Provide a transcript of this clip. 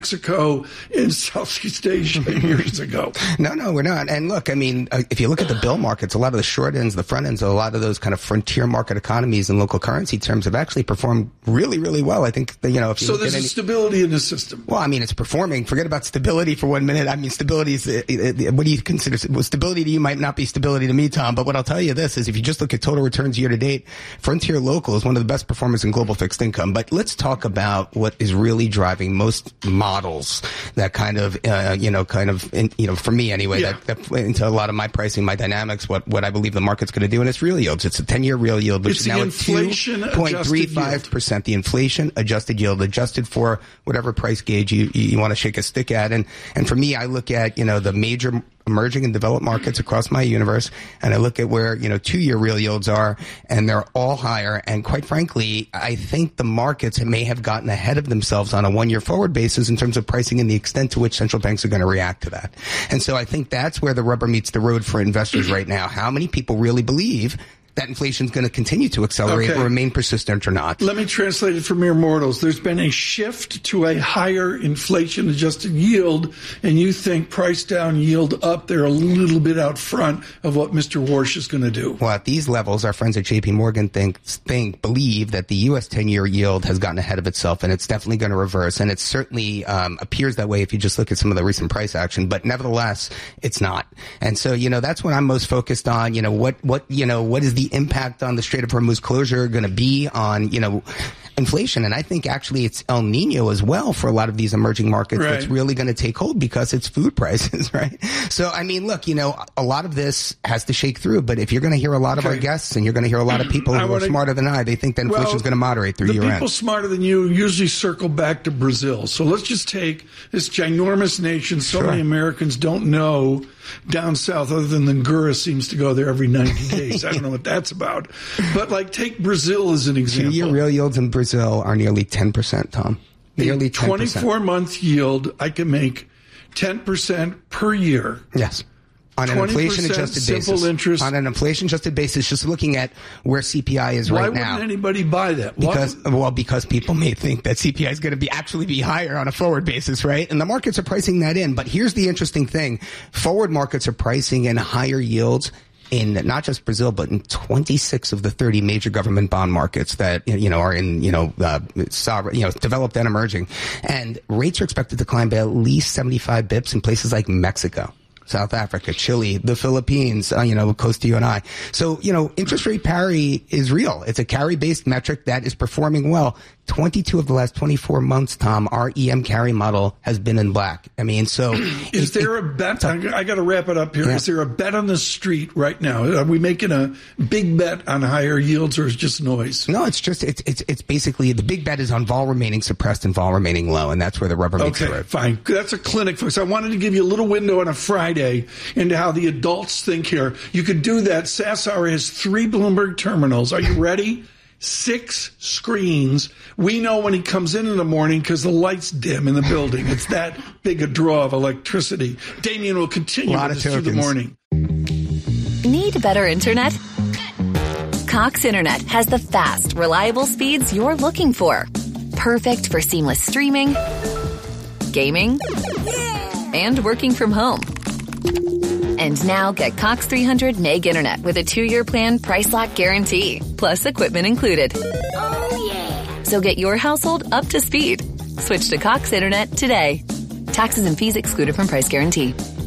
Mexico in Southeast Asia years ago. No, we're not. And look, I mean, if you look at the bill markets, a lot of the short ends, the front ends, a lot of those kind of frontier market economies in local currency terms have actually performed really, really well. I think that, if you so there's stability in the system. Well, I mean, it's performing. Forget about stability for 1 minute. I mean, stability is, what do you consider? Well, stability to you might not be stability to me, Tom, but what I'll tell you this is if you just look at total returns year to date, Frontier Local is one of the best performers in global fixed income. But let's talk about what is really driving most models that kind of, for me anyway, that into a lot of my pricing, my dynamics, what I believe the market's going to do. And it's real yields. It's a 10-year real yield, which is now at 2.35%. The inflation adjusted yield, adjusted for whatever price gauge you want to shake a stick at. And for me, I look at, the major emerging and developed markets across my universe, and I look at where, 2-year real yields are, and they're all higher. And quite frankly, I think the markets may have gotten ahead of themselves on a 1-year forward basis in terms of pricing and the extent to which central banks are going to react to that. And so I think that's where the rubber meets the road for investors right now. How many people really believe that inflation is going to continue to accelerate or remain persistent or not? Let me translate it for mere mortals. There's been a shift to a higher inflation-adjusted yield, and you think price down, yield up. They're a little bit out front of what Mr. Warsh is going to do. Well, at these levels, our friends at J.P. Morgan believe that the U.S. 10-year yield has gotten ahead of itself, and it's definitely going to reverse. And it certainly appears that way if you just look at some of the recent price action. But nevertheless, it's not. And so, that's what I'm most focused on. What is the impact on the Strait of Hormuz closure going to be on, inflation? And I think actually it's El Nino as well for a lot of these emerging markets that's really going to take hold because it's food prices, right? So, I mean, look, a lot of this has to shake through, but if you're going to hear a lot of our guests and you're going to hear a lot of people who are smarter than I, they think that inflation is going to moderate through year end. The people smarter than you usually circle back to Brazil. So let's just take this ginormous nation. So many Americans don't know down south, other than the Ngura seems to go there every 90 days. I don't know what that's about. But take Brazil as an example. 2-year real yields in Brazil are nearly 10%, Tom. Nearly 10%. 24-month yield, I can make 10% per year. Yes. On an inflation-adjusted basis. Interest. On an inflation-adjusted basis, just looking at where CPI is right now. Why wouldn't anybody buy that? Because people may think that CPI is going to actually be higher on a forward basis, right? And the markets are pricing that in. But here's the interesting thing. Forward markets are pricing in higher yields in not just Brazil, but in 26 of the 30 major government bond markets that, are in, sovereign, developed and emerging. And rates are expected to climb by at least 75 bips in places like Mexico, South Africa, Chile, the Philippines, close to you and I. So, interest rate parity is real. It's a carry-based metric that is performing well. 22 of the last 24 months, Tom, our EM carry model has been in black. I mean, so... Is there a bet? I got to wrap it up here. Yeah. Is there a bet on the street right now? Are we making a big bet on higher yields, or is it just noise? No, it's basically the big bet is on vol remaining suppressed and vol remaining low, and that's where the rubber meets the road. Okay, fine. That's a clinic, folks. I wanted to give you a little window on a Friday into how the adults think here. You could do that. Sasar has 3 Bloomberg terminals. Are you ready? 6 screens. We know when he comes in the morning because the lights dim in the building. It's that big a draw of electricity. Damien will continue with us through the morning. Need better internet? Cox Internet has the fast, reliable speeds you're looking for. Perfect for seamless streaming, gaming, and working from home. And now get Cox 300 meg internet with a 2-year plan, price lock guarantee, plus equipment included. Oh, yeah. So get your household up to speed. Switch to Cox Internet today. Taxes and fees excluded from price guarantee.